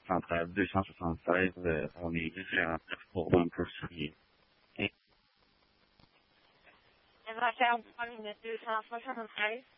113, 276, on est différents pour Bunker Street. Inverter 273.